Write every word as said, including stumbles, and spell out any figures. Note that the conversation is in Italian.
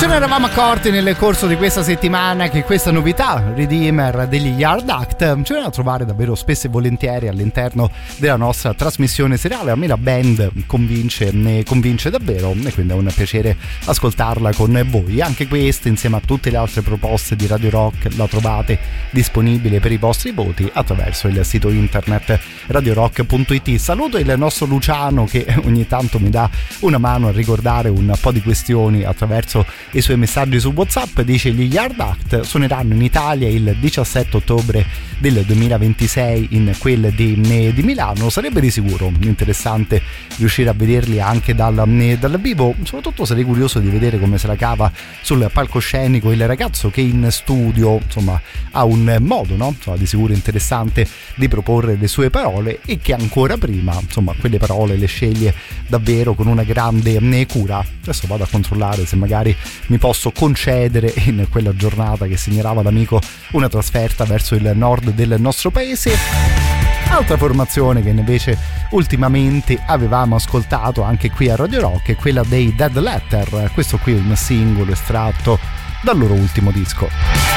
Ce ne eravamo accorti nel corso di questa settimana che questa novità, Redeemer degli Yard Act, ce la trovare davvero spesso e volentieri all'interno della nostra trasmissione seriale. A me la band convince, ne convince davvero e quindi è un piacere ascoltarla con voi. Anche questa, insieme a tutte le altre proposte di Radio Rock, la trovate disponibile per i vostri voti attraverso il sito internet radio rock punto it. Saluto il nostro Luciano che ogni tanto mi dà una mano a ricordare un po' di questioni attraverso i suoi messaggi su WhatsApp. Dice: gli Yard Act suoneranno in Italia il diciassette ottobre del duemilaventisei in quel di, di Milano. Sarebbe di sicuro interessante riuscire a vederli anche dal, dal vivo. Soprattutto sarei curioso di vedere come se la cava sul palcoscenico il ragazzo che in studio, insomma, ha un modo, no? Insomma, di sicuro interessante di proporre le sue parole, e che ancora prima, insomma, quelle parole le sceglie davvero con una grande cura. Adesso vado a controllare se magari mi posso concedere in quella giornata che segnalava l'amico una trasferta verso il nord del nostro paese. Altra formazione che invece ultimamente avevamo ascoltato anche qui a Radio Rock è quella dei Dead Letter. Questo qui è un singolo estratto dal loro ultimo disco.